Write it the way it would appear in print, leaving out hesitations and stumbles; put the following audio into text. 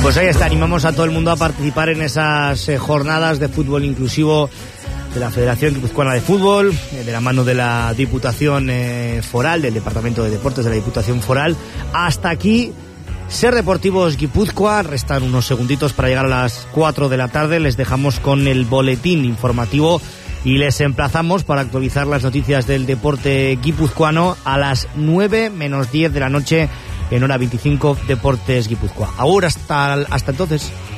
Pues ahí está, animamos a todo el mundo a participar en esas jornadas de fútbol inclusivo de la Federación Guipuzcoana de Fútbol, de la mano de la Diputación Foral, del Departamento de Deportes de la Diputación Foral. Hasta aquí Ser Deportivos Guipúzcoa. Restan unos segunditos para llegar a las 4 de la tarde. Les dejamos con el boletín informativo y les emplazamos para actualizar las noticias del deporte guipuzcoano a las 9 menos 10 de la noche en hora 25 Deportes Guipúzcoa. Ahora hasta entonces.